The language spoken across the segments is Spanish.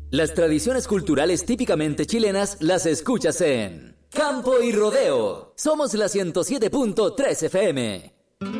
Las tradiciones culturales típicamente chilenas las escuchas en Campo y Rodeo. Somos la 107.3 FM.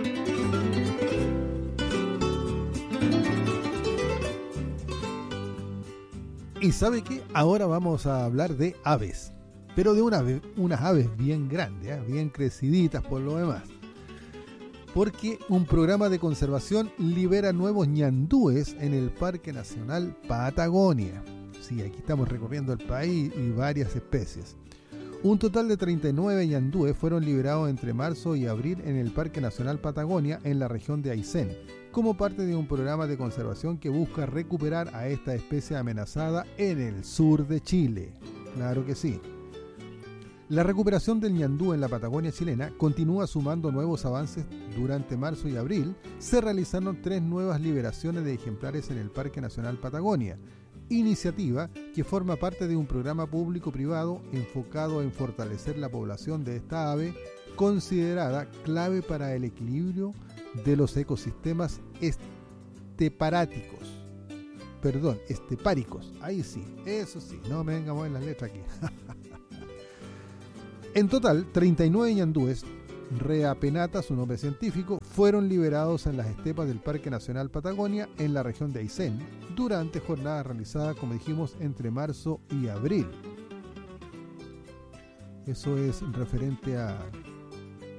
Y ¿sabe qué? Ahora vamos a hablar de aves, pero de unas aves bien grandes, bien creciditas por lo demás. Porque un programa de conservación libera nuevos ñandúes en el Parque Nacional Patagonia. Sí, aquí estamos recorriendo el país y varias especies. Un total de 39 ñandúes fueron liberados entre marzo y abril en el Parque Nacional Patagonia en la región de Aysén, como parte de un programa de conservación que busca recuperar a esta especie amenazada en el sur de Chile. Claro que sí. La recuperación del ñandú en la Patagonia chilena continúa sumando nuevos avances. Durante marzo y abril se realizaron 3 nuevas liberaciones de ejemplares en el Parque Nacional Patagonia, iniciativa que forma parte de un programa público-privado enfocado en fortalecer la población de esta ave, considerada clave para el equilibrio de los ecosistemas estepáricos. Ahí sí, eso sí, no me venga a mover las letras aquí. En total, 39 ñandúes, Rea penata, su nombre científico, fueron liberados en las estepas del Parque Nacional Patagonia en la región de Aysén durante jornadas realizadas, como dijimos, entre marzo y abril. Eso es referente a